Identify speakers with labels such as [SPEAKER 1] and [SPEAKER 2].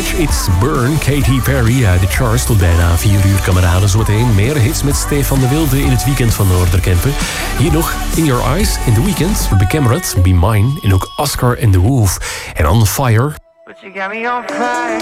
[SPEAKER 1] Watch It Burn, Katy Perry uit de charts. Tot bijna 4 uur, kameraden. Zometeen meer hits met Stefan de Wilde in het weekend van Noorderkempen. Hier nog In Your Eyes in The Weeknd, Be Cameron, Be Mine en ook Oscar and the Wolf. En On Fire.
[SPEAKER 2] But you got me on fire.